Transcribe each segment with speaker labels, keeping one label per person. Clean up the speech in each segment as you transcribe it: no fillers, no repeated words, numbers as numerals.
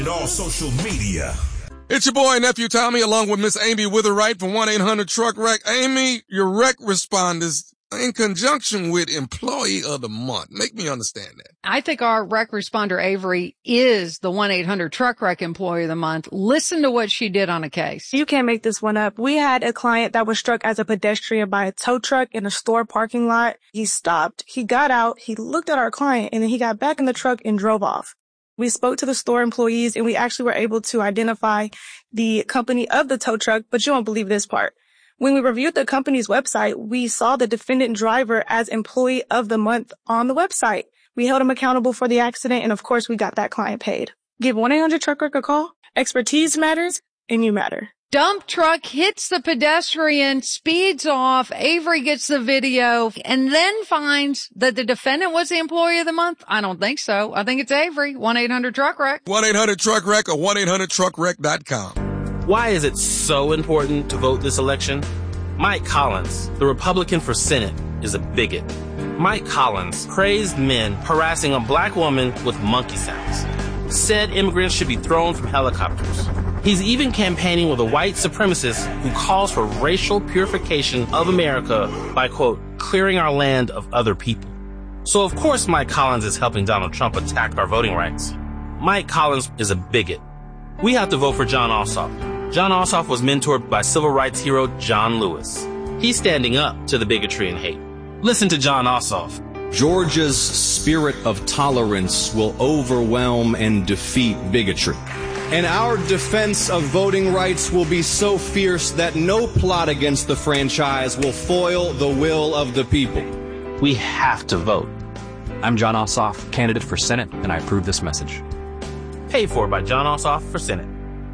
Speaker 1: And all social media.
Speaker 2: It's your boy, Nephew Tommy, along with Miss Amy Witherwright from 1-800-TRUCK-WRECK. Amy, your wreck responders in conjunction with Employee of the Month. Make me understand that.
Speaker 3: I think our wreck responder, Avery, is the 1-800-TRUCK-WRECK Employee of the Month. Listen to what she did on a case.
Speaker 4: You can't make this one up. We had a client that was struck as a pedestrian by a tow truck in a store parking lot. He stopped, he got out, he looked at our client, and then he got back in the truck and drove off. We spoke to the store employees, and we actually were able to identify the company of the tow truck, but you won't believe this part. When we reviewed the company's website, we saw the defendant driver as Employee of the Month on the website. We held him accountable for the accident, and of course, we got that client paid. Give 1-800-TRUCK-WRECK a call. Expertise matters, and you matter.
Speaker 3: Dump truck hits the pedestrian, speeds off. Avery gets the video and then finds that the defendant was the Employee of the Month. I don't think so. I think it's Avery. 1-800-TRUCK-WRECK.
Speaker 2: 1-800-TRUCK-WRECK or 1-800-TRUCKWRECK.com.
Speaker 5: Why is it so important to vote this election? Mike Collins, the Republican for Senate, is a bigot. Mike Collins praised men harassing a black woman with monkey sounds. Said immigrants should be thrown from helicopters. He's even campaigning with a white supremacist who calls for racial purification of America by, quote, clearing our land of other people. So of course Mike Collins is helping Donald Trump attack our voting rights. Mike Collins is a bigot. We have to vote for Jon Ossoff. Jon Ossoff was mentored by civil rights hero John Lewis. He's standing up to the bigotry and hate. Listen to Jon Ossoff.
Speaker 6: Georgia's spirit of tolerance will overwhelm and defeat bigotry. And our defense of voting rights will be so fierce that no plot against the franchise will foil the will of the people.
Speaker 5: We have to vote.
Speaker 7: I'm Jon Ossoff, candidate for Senate, and I approve this message.
Speaker 5: Paid for by Jon Ossoff for Senate.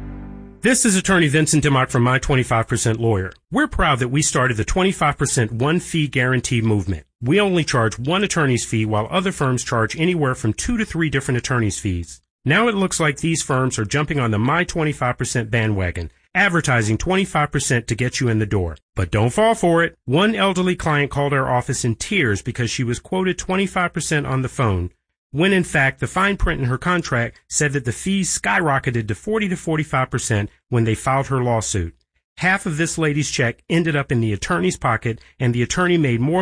Speaker 8: This is Attorney Vincent DeMott from My 25% Lawyer. We're proud that we started the 25% one-fee guarantee movement. We only charge one attorney's fee while other firms charge anywhere from 2 to 3 different attorney's fees. Now it looks like these firms are jumping on the My 25% bandwagon, advertising 25% to get you in the door. But don't fall for it. One elderly client called our office in tears because she was quoted 25% on the phone, when in fact the fine print in her contract said that the fees skyrocketed to 40 to 45% when they filed her lawsuit. Half of this lady's check ended up in the attorney's pocket, and the attorney made more